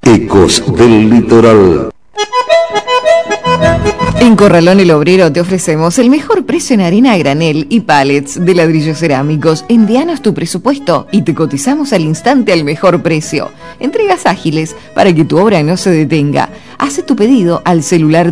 Ecos del Litoral. En Corralón El Obrero te ofrecemos el mejor precio en arena a granel y pallets de ladrillos cerámicos. Envíanos tu presupuesto y te cotizamos al instante al mejor precio. Entregas ágiles para que tu obra no se detenga. Hace tu pedido al celular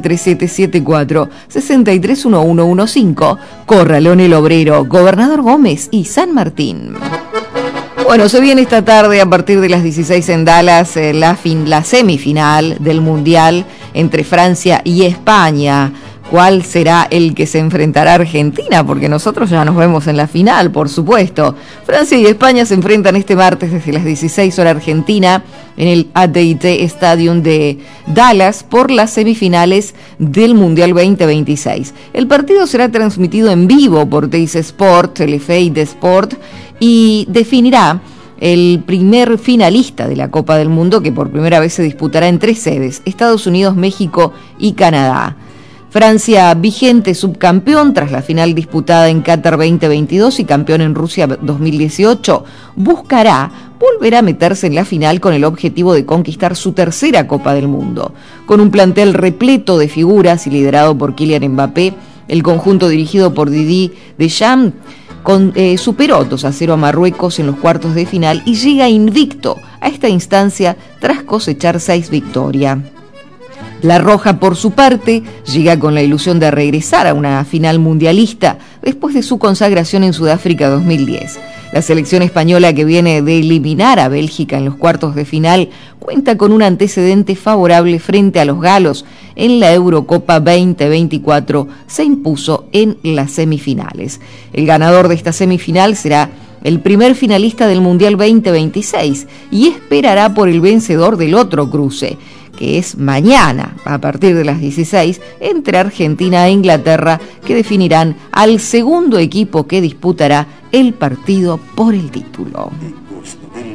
3774-631115. Corralón El Obrero, Gobernador Gómez y San Martín. Bueno, se viene esta tarde a partir de las 16 en Dallas la semifinal del Mundial entre Francia y España. ¿Cuál será el que se enfrentará a Argentina? Porque nosotros ya nos vemos en la final, por supuesto. Francia y España se enfrentan este martes desde las 16 horas Argentina en el AT&T Stadium de Dallas por las semifinales del Mundial 2026. El partido será transmitido en vivo por Teis Sport, Telefe y Sport y definirá el primer finalista de la Copa del Mundo, que por primera vez se disputará en 3 sedes: Estados Unidos, México y Canadá. Francia, vigente subcampeón tras la final disputada en Qatar 2022 y campeón en Rusia 2018, buscará volver a meterse en la final con el objetivo de conquistar su tercera Copa del Mundo. Con un plantel repleto de figuras y liderado por Kylian Mbappé, el conjunto dirigido por Didier Deschamps superó 2-0 a Marruecos en los cuartos de final y llega invicto a esta instancia tras cosechar 6 victorias. La Roja, por su parte, llega con la ilusión de regresar a una final mundialista después de su consagración en Sudáfrica 2010. La selección española, que viene de eliminar a Bélgica en los cuartos de final, cuenta con un antecedente favorable frente a los galos. En la Eurocopa 2024 se impuso en las semifinales. El ganador de esta semifinal será el primer finalista del Mundial 2026 y esperará por el vencedor del otro cruce, que es mañana, a partir de las 16, entre Argentina e Inglaterra, que definirán al segundo equipo que disputará el partido por el título.